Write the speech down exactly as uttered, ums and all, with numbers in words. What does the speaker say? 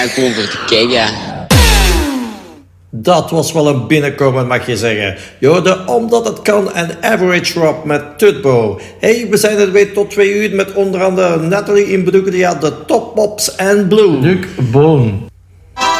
Gewoon voor te kijken. Dat was wel een binnenkomen, mag je zeggen. Je hoorde Omdat het kan en Average Rob met Tutbo. Hey, we zijn er weer tot twee uur met onder andere Natalie Imbruglia, de Top Pops en Blue. Luc Boon.